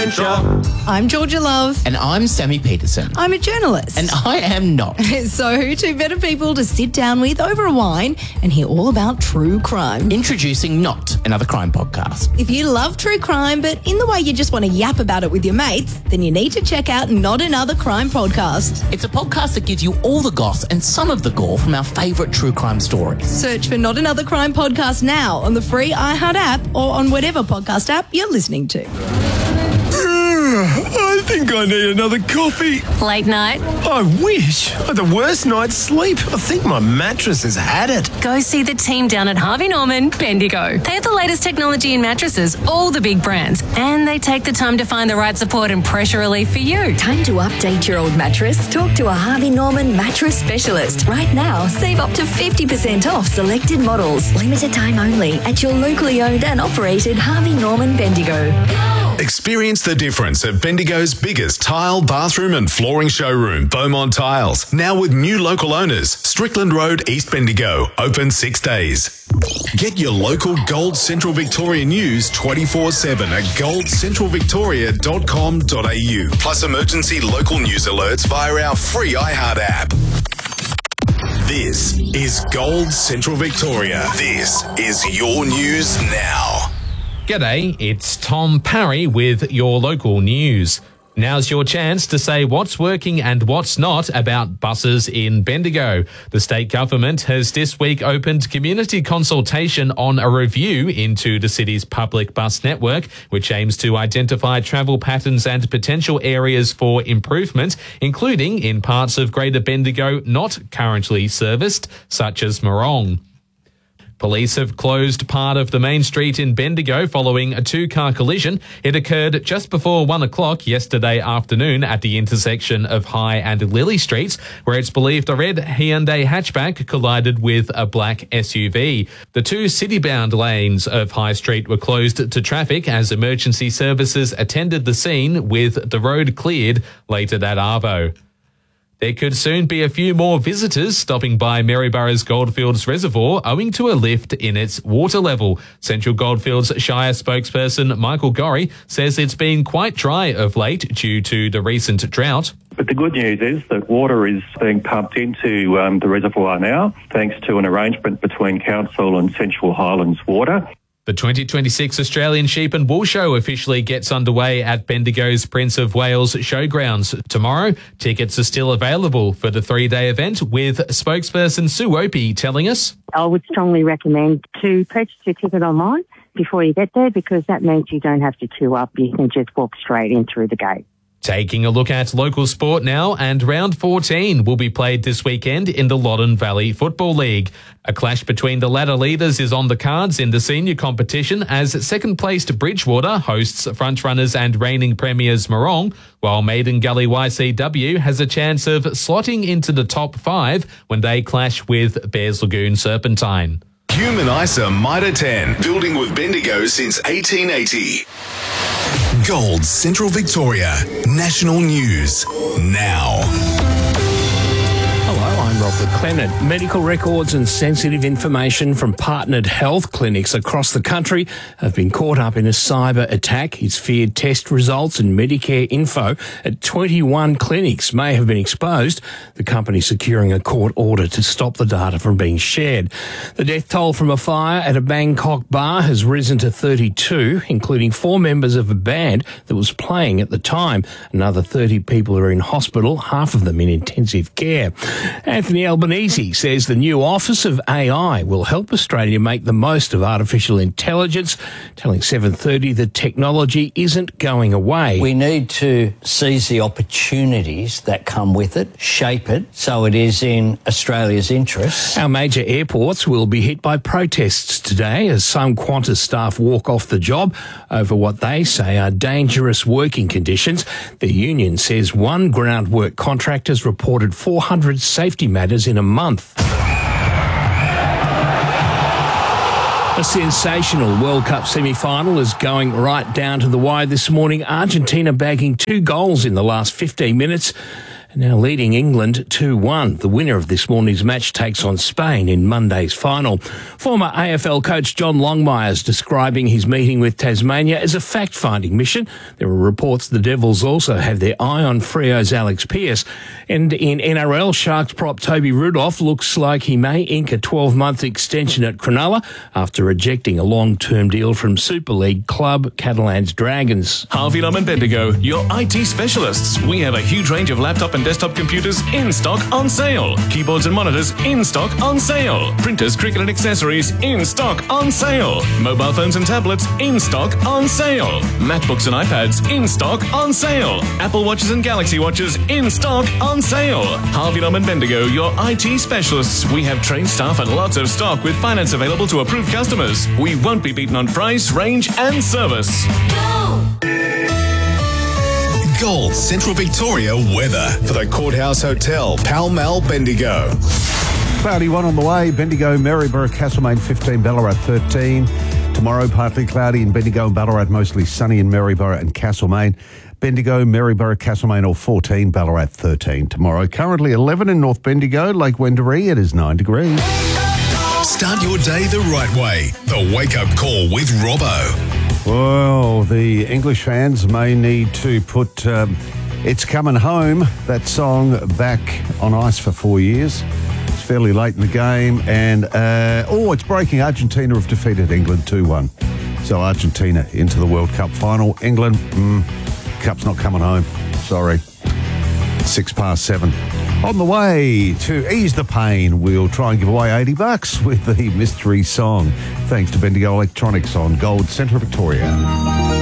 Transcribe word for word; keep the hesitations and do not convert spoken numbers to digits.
Morning Show. I'm Georgia Love. And I'm Sammy Peterson. I'm a journalist. And I am not. So who two better people to sit down with over a wine and hear all about true crime? Introducing Not Another Crime Podcast. If you love true crime, but in the way you just want to yap about it with your mates, then you need to check out Not Another Crime Podcast. It's a podcast that gives you all the goss and some of the gore from our favourite true crime stories. Search for Not Another Crime Podcast now on the free iHeart app or on whatever podcast app you're listening to. I think I need another coffee. Late night? I wish. I had the worst night's sleep. I think my mattress has had it. Go see the team down at Harvey Norman, Bendigo. They have the latest technology in mattresses, all the big brands, and they take the time to find the right support and pressure relief for you. Time to update your old mattress? Talk to a Harvey Norman mattress specialist. Right now, save up to fifty percent off selected models. Limited time only at your locally owned and operated Harvey Norman Bendigo. Experience the difference at Bendigo's biggest tile, bathroom and flooring showroom, Beaumont Tiles. Now with new local owners, Strickland Road, East Bendigo. Open six days. Get your local Gold Central Victoria news twenty-four seven at gold central victoria dot com dot a u. Plus emergency local news alerts via our free iHeart app. This is Gold Central Victoria. This is your news now. G'day, it's Tom Parry with your local news. Now's your chance to say what's working and what's not about buses in Bendigo. The state government has this week opened community consultation on a review into the city's public bus network, which aims to identify travel patterns and potential areas for improvement, including in parts of Greater Bendigo not currently serviced, such as Morong. Police have closed part of the main street in Bendigo following a two-car collision. It occurred just before one o'clock yesterday afternoon at the intersection of High and Lily Streets, where it's believed a red Hyundai hatchback collided with a black S U V. The two city-bound lanes of High Street were closed to traffic as emergency services attended the scene, with the road cleared later that arvo. There could soon be a few more visitors stopping by Maryborough's Goldfields Reservoir owing to a lift in its water level. Central Goldfields Shire spokesperson Michael Gorry says it's been quite dry of late due to the recent drought. But the good news is that water is being pumped into um, the reservoir now, thanks to an arrangement between Council and Central Highlands Water. The twenty twenty-six Australian Sheep and Wool Show officially gets underway at Bendigo's Prince of Wales Showgrounds tomorrow. Tickets are still available for the three-day event, with spokesperson Sue Opie telling us, I would strongly recommend to purchase your ticket online before you get there, because that means you don't have to queue up. You can just walk straight in through the gate. Taking a look at local sport now, and round fourteen will be played this weekend in the Loddon Valley Football League. A clash between the ladder leaders is on the cards in the senior competition as second-placed Bridgewater hosts frontrunners and reigning premiers Morong, while Maiden Gully Y C W has a chance of slotting into the top five when they clash with Bears Lagoon Serpentine. Human ISA Mitre ten, building with Bendigo since eighteen eighty. Gold Central Victoria, national news now. Hello, I'm Robert Clement. Medical records and sensitive information from partnered health clinics across the country have been caught up in a cyber attack. Its feared test results and Medicare info at twenty-one clinics may have been exposed, the company securing a court order to stop the data from being shared. The death toll from a fire at a Bangkok bar has risen to thirty-two, including four members of a band that was playing at the time. Another thirty people are in hospital, half of them in intensive care. Anthony Albanese says the new Office of A I will help Australia make the most of artificial intelligence, telling seven thirty that technology isn't going away. We need to seize the opportunities that come with it, shape it so it is in Australia's interests. Our major airports will be hit by protests today as some Qantas staff walk off the job over what they say are dangerous working conditions. The union says one groundwork contractor has reported four hundred safety matters in a month. A sensational World Cup semi-final is going right down to the wire this morning. Argentina bagging two goals in the last fifteen minutes Now leading England two one. The winner of this morning's match takes on Spain in Monday's final. Former A F L coach John Longmire is describing his meeting with Tasmania as a fact-finding mission. There are reports the Devils also have their eye on Freo's Alex Pearce. And in N R L, Sharks prop Toby Rudolph looks like he may ink a twelve-month extension at Cronulla after rejecting a long-term deal from Super League club Catalan's Dragons. Harvey Norman Bendigo, your I T specialists. We have a huge range of laptop and desktop computers in stock on sale. Keyboards and monitors in stock on sale. Printers, cricket and accessories in stock on sale. Mobile phones and tablets in stock on sale. MacBooks and iPads in stock on sale. Apple Watches and Galaxy Watches in stock on sale. Harvey Norman Bendigo, your I T specialists. We have trained staff and lots of stock with finance available to approved customers. We won't be beaten on price, range and service. Gold Central Victoria weather for the Courthouse Hotel, Pall Mall, Bendigo. Cloudy one on the way. Bendigo, Maryborough, Castlemaine fifteen, Ballarat thirteen. Tomorrow, partly cloudy in Bendigo and Ballarat, mostly sunny in Maryborough and Castlemaine. Bendigo, Maryborough, Castlemaine all fourteen, Ballarat thirteen. Tomorrow, currently eleven in North Bendigo, Lake Wendouree, it is nine degrees. Start your day the right way. The Wake Up Call with Robbo. Well, the English fans may need to put um, It's Coming Home, that song, back on ice for four years. It's fairly late in the game. And, uh, oh, it's breaking. Argentina have defeated England two one. So Argentina into the World Cup final. England, mm, cup's not coming home. Sorry. Six past seven. On the way to ease the pain, we'll try and give away eighty bucks with the mystery song. Thanks to Bendigo Electronics on Gold Central Victoria.